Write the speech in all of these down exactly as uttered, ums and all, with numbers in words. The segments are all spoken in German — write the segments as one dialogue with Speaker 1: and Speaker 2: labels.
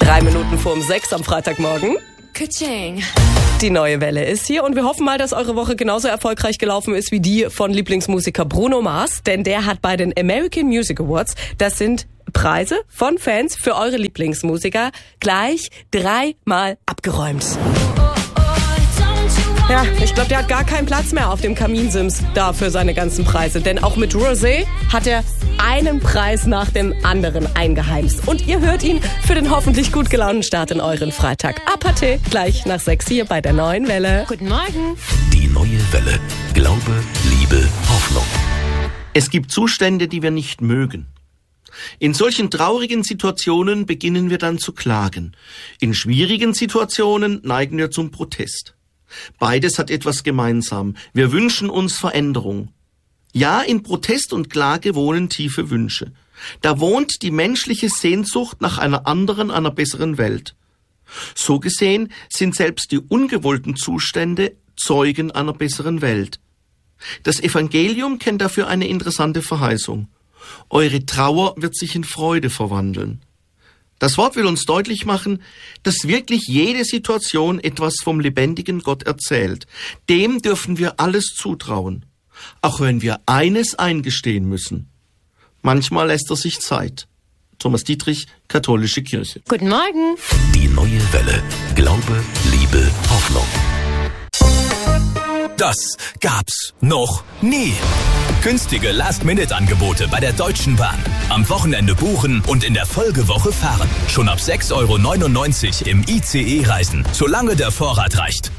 Speaker 1: Drei Minuten vor um sechs am Freitagmorgen.
Speaker 2: Ka-ching.
Speaker 1: Die neue Welle ist hier und wir hoffen mal, dass eure Woche genauso erfolgreich gelaufen ist wie die von Lieblingsmusiker Bruno Mars, denn der hat bei den American Music Awards, das sind Preise von Fans für eure Lieblingsmusiker, gleich dreimal abgeräumt. Ja, ich glaube, der hat gar keinen Platz mehr auf dem Kaminsims da für seine ganzen Preise. Denn auch mit Rosé hat er einen Preis nach dem anderen eingeheimst. Und ihr hört ihn für den hoffentlich gut gelaunten Start in euren Freitag. Apathe, gleich nach sechs hier bei der neuen Welle.
Speaker 2: Guten Morgen.
Speaker 3: Die neue Welle. Glaube, Liebe, Hoffnung.
Speaker 4: Es gibt Zustände, die wir nicht mögen. In solchen traurigen Situationen beginnen wir dann zu klagen. In schwierigen Situationen neigen wir zum Protest. Beides hat etwas gemeinsam. Wir wünschen uns Veränderung. Ja, in Protest und Klage wohnen tiefe Wünsche. Da wohnt die menschliche Sehnsucht nach einer anderen, einer besseren Welt. So gesehen sind selbst die ungewollten Zustände Zeugen einer besseren Welt. Das Evangelium kennt dafür eine interessante Verheißung. Eure Trauer wird sich in Freude verwandeln. Das Wort will uns deutlich machen, dass wirklich jede Situation etwas vom lebendigen Gott erzählt. Dem dürfen wir alles zutrauen, auch wenn wir eines eingestehen müssen. Manchmal lässt er sich Zeit. Thomas Dietrich, Katholische Kirche.
Speaker 2: Guten Morgen.
Speaker 3: Die neue Welle. Glaube, Liebe, Hoffnung. Das gab's noch nie. Günstige Last-Minute-Angebote bei der Deutschen Bahn. Am Wochenende buchen und in der Folgewoche fahren. Schon ab sechs Euro neunundneunzig im I C E reisen, solange der Vorrat reicht.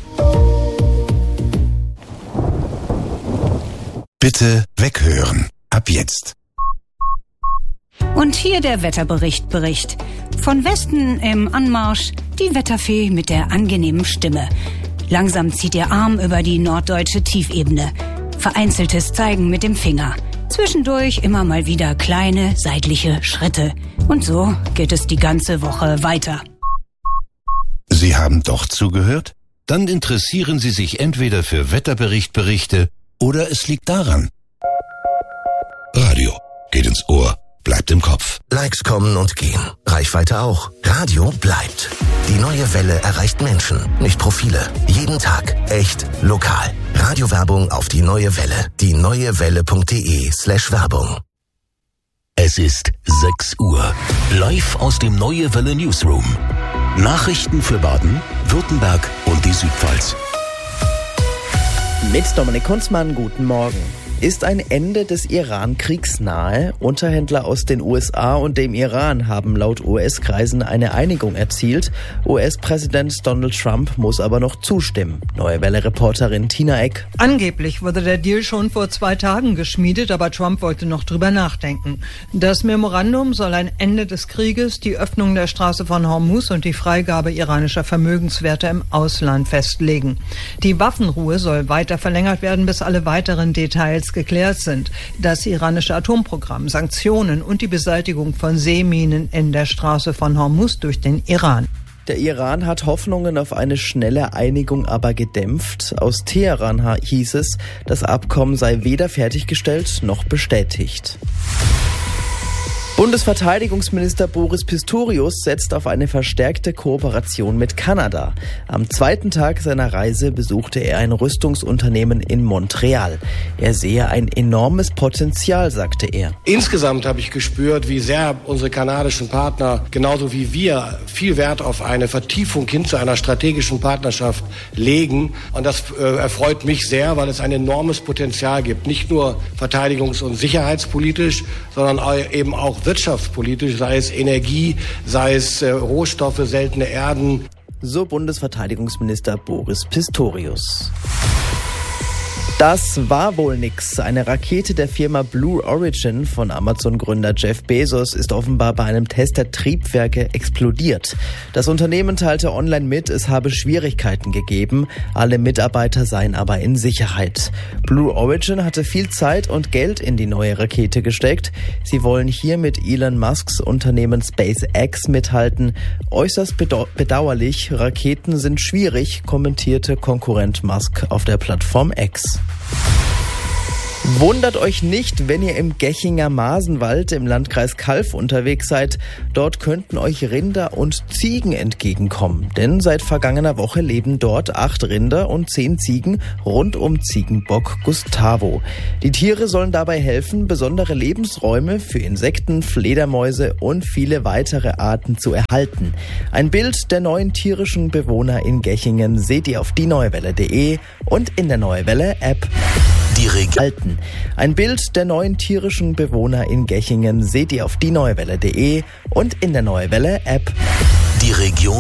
Speaker 5: Bitte weghören. Ab jetzt.
Speaker 6: Und hier der Wetterbericht Bericht. Von Westen im Anmarsch die Wetterfee mit der angenehmen Stimme. Langsam zieht ihr Arm über die norddeutsche Tiefebene. Vereinzeltes Zeigen mit dem Finger. Zwischendurch immer mal wieder kleine seitliche Schritte. Und so geht es die ganze Woche weiter.
Speaker 5: Sie haben doch zugehört? Dann interessieren Sie sich entweder für Wetterberichtberichte oder es liegt daran. Radio geht ins Ohr, bleibt im Kopf.
Speaker 3: Likes kommen und gehen. Reichweite auch. Radio bleibt. Die neue Welle erreicht Menschen, nicht Profile. Jeden Tag. Echt lokal. Radiowerbung auf die neue Welle. die neue welle punkt de slash Werbung. Es ist sechs Uhr. Live aus dem Neue Welle Newsroom. Nachrichten für Baden, Württemberg und die Südpfalz.
Speaker 7: Mit Dominik Kunzmann, guten Morgen. Ist ein Ende des Iran-Kriegs nahe? Unterhändler aus den U S A und dem Iran haben laut U S-Kreisen eine Einigung erzielt. U S-Präsident Donald Trump muss aber noch zustimmen. Neue Welle-Reporterin Tina Eck.
Speaker 8: Angeblich wurde der Deal schon vor zwei Tagen geschmiedet, aber Trump wollte noch drüber nachdenken. Das Memorandum soll ein Ende des Krieges, die Öffnung der Straße von Hormuz und die Freigabe iranischer Vermögenswerte im Ausland festlegen. Die Waffenruhe soll weiter verlängert werden, bis alle weiteren Details geklärt sind. Das iranische Atomprogramm, Sanktionen und die Beseitigung von Seeminen in der Straße von Hormuz durch den Iran.
Speaker 7: Der Iran hat Hoffnungen auf eine schnelle Einigung aber gedämpft. Aus Teheran hieß es, das Abkommen sei weder fertiggestellt noch bestätigt. Bundesverteidigungsminister Boris Pistorius setzt auf eine verstärkte Kooperation mit Kanada. Am zweiten Tag seiner Reise besuchte er ein Rüstungsunternehmen in Montreal. Er sehe ein enormes Potenzial, sagte er.
Speaker 9: Insgesamt habe ich gespürt, wie sehr unsere kanadischen Partner, genauso wie wir, viel Wert auf eine Vertiefung hin zu einer strategischen Partnerschaft legen. Und das äh, erfreut mich sehr, weil es ein enormes Potenzial gibt. Nicht nur verteidigungs- und sicherheitspolitisch, sondern eben auch wirtschaftspolitisch, sei es Energie, sei es äh, Rohstoffe, seltene Erden.
Speaker 7: So Bundesverteidigungsminister Boris Pistorius. Das war wohl nix. Eine Rakete der Firma Blue Origin von Amazon-Gründer Jeff Bezos ist offenbar bei einem Test der Triebwerke explodiert. Das Unternehmen teilte online mit, es habe Schwierigkeiten gegeben. Alle Mitarbeiter seien aber in Sicherheit. Blue Origin hatte viel Zeit und Geld in die neue Rakete gesteckt. Sie wollen hier mit Elon Musks Unternehmen SpaceX mithalten. Äußerst bedau- bedauerlich, Raketen sind schwierig, kommentierte Konkurrent Musk auf der Plattform X. Wundert euch nicht, wenn ihr im Gechinger Masenwald im Landkreis Calw unterwegs seid. Dort könnten euch Rinder und Ziegen entgegenkommen. Denn seit vergangener Woche leben dort acht Rinder und zehn Ziegen rund um Ziegenbock Gustavo. Die Tiere sollen dabei helfen, besondere Lebensräume für Insekten, Fledermäuse und viele weitere Arten zu erhalten. Ein Bild der neuen tierischen Bewohner in Gechingen seht ihr auf die neue welle punkt de und in der Neue Welle App.
Speaker 3: Die Region.
Speaker 7: Ein Bild der neuen tierischen Bewohner in Gechingen seht ihr auf die neue welle punkt de und in der Neue Welle App.
Speaker 3: Die Region